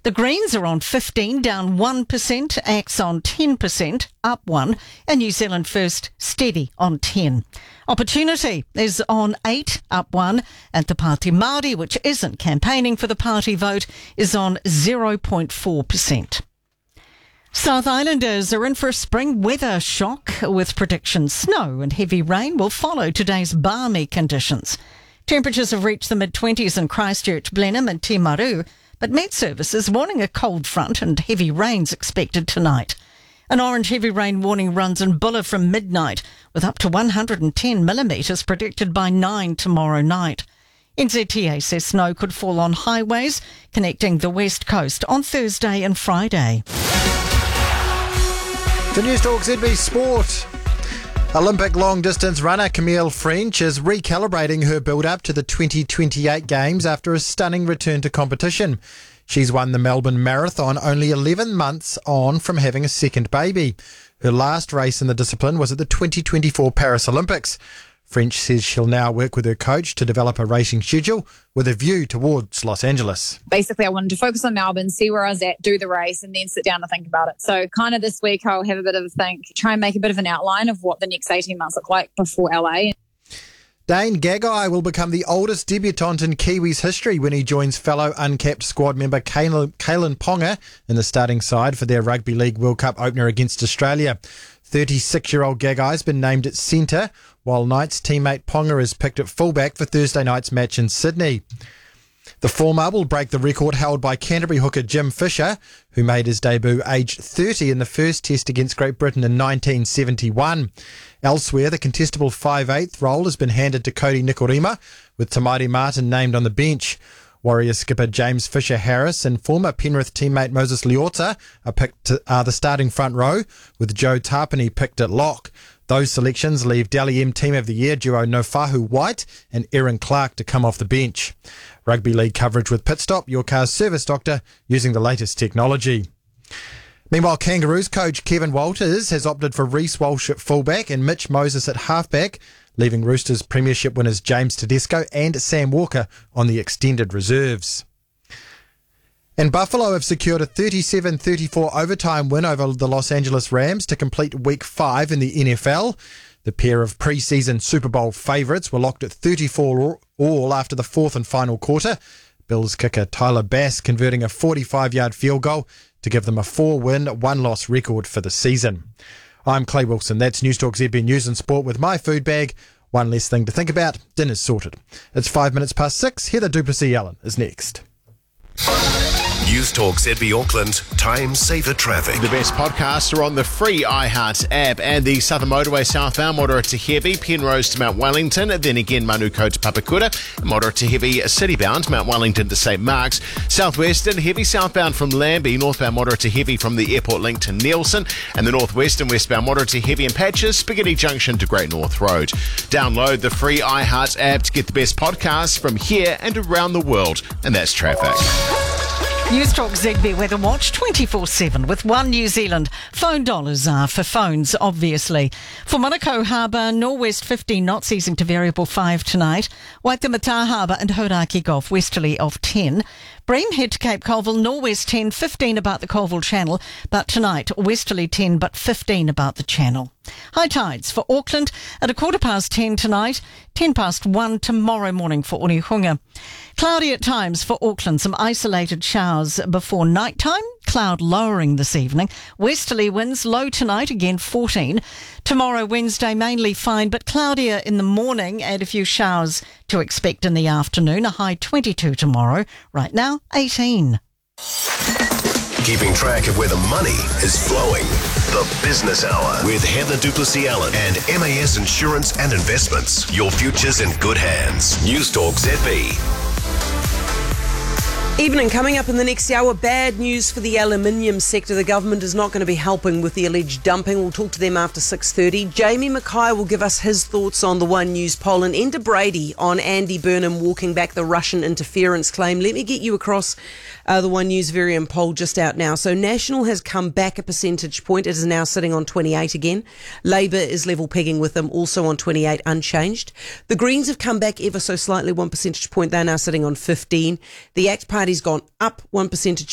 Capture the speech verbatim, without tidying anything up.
The Greens are on fifteen, down one percent, Axe on ten percent, up one, and New Zealand First steady on ten. Opportunity is on eight, up one, and Te Pāti Māori, which isn't campaigning for the party vote, is on zero point four percent. South Islanders are in for a spring weather shock, with predictions snow and heavy rain will follow today's balmy conditions. Temperatures have reached the mid-twenties in Christchurch, Blenheim and Timaru, but Met Service is warning a cold front and heavy rains expected tonight. An orange heavy rain warning runs in Bulla from midnight, with up to one hundred ten millimetres predicted by nine tomorrow night. N Z T A says snow could fall on highways connecting the west coast on Thursday and Friday. To Newstalk Z B Sport. Olympic long-distance runner Camille French is recalibrating her build-up to the twenty twenty-eight Games after a stunning return to competition. She's won the Melbourne Marathon only eleven months on from having a second baby. Her last race in the discipline was at the twenty twenty-four Paris Olympics. French says she'll now work with her coach to develop a racing schedule with a view towards Los Angeles. Basically, I wanted to focus on Melbourne, see where I was at, do the race, and then sit down and think about it. So kind of this week, I'll have a bit of a think, try and make a bit of an outline of what the next eighteen months look like before L A. Dane Gagai will become the oldest debutant in Kiwis history when he joins fellow uncapped squad member Kalyn Ponga in the starting side for their Rugby League World Cup opener against Australia. thirty-six-year-old Gagai's been named at centre, while Knights teammate Ponga is picked at fullback for Thursday night's match in Sydney. The former will break the record held by Canterbury hooker Jim Fisher, who made his debut aged thirty in the first test against Great Britain in nineteen seventy-one. Elsewhere, the contestable five eighth role has been handed to Cody Nikorima, with Tamari Martin named on the bench. Warrior skipper James Fisher-Harris and former Penrith teammate Moses Leota are picked to, are the starting front row, with Joe Tarpany picked at lock. Those selections leave Dally M Team of the Year duo Nofahu White and Erin Clark to come off the bench. Rugby League coverage with Pitstop, your car's service doctor, using the latest technology. Meanwhile, Kangaroos coach Kevin Walters has opted for Reece Walsh at fullback and Mitch Moses at halfback, leaving Roosters premiership winners James Tedesco and Sam Walker on the extended reserves. And Buffalo have secured a thirty-seven thirty-four overtime win over the Los Angeles Rams to complete week five in the N F L. The pair of pre-season Super Bowl favourites were locked at thirty-four all after the fourth and final quarter. Bills kicker Tyler Bass converting a forty-five-yard field goal to give them a four-win, one-loss record for the season. I'm Clay Wilson. That's Newstalk Z B News and Sport with my food bag. One less thing to think about. Dinner's sorted. It's five minutes past six. Heather Duplessis-Allen is next. Newstalk Z B Auckland, time saver traffic. The best podcasts are on the free iHeart app, and the Southern Motorway southbound, moderate to heavy, Penrose to Mount Wellington, then again Manuko to Papakura, moderate to heavy citybound, Mount Wellington to St Mark's, southwestern heavy southbound from Lambie, northbound moderate to heavy from the airport link to Nelson, and the northwestern westbound moderate to heavy in patches, Spaghetti Junction to Great North Road. Download the free iHeart app to get the best podcasts from here and around the world, and that's traffic. Newstalk Z B Weather Watch twenty-four seven with One New Zealand. Phone dollars are for phones, obviously. For Manukau Harbour, northwest fifteen knots, easing to variable five tonight. Waitemata Harbour and Hauraki Gulf, westerly of ten. Bream head to Cape Colville, northwest ten, fifteen about the Colville Channel, but tonight westerly ten, but fifteen about the Channel. High tides for Auckland at a quarter past ten tonight, ten past one tomorrow morning for Onehunga. Cloudy at times for Auckland, some isolated showers before night time. Cloud lowering this evening. Westerly winds low tonight, again fourteen. Tomorrow, Wednesday, mainly fine, but cloudier in the morning and a few showers to expect in the afternoon. A high twenty-two tomorrow. Right now, eighteen. Keeping track of where the money is flowing. The Business Hour with Heather Duplessis-Allen and M A S Insurance and Investments. Your future's in good hands. Newstalk Z B. Evening coming up in the next hour. Bad news for the aluminium sector. The government is not going to be helping with the alleged dumping. We'll talk to them after six thirty. Jamie Mackay will give us his thoughts on the One News poll, and Enda Brady on Andy Burnham walking back the Russian interference claim. Let me get you across uh, the One News Varian poll just out now. So National has come back a percentage point. It is now sitting on twenty-eight again. Labour is level pegging with them, also on twenty-eight, unchanged. The Greens have come back ever so slightly, one percentage point. They're now sitting on fifteen. The ACT Party's gone up one percentage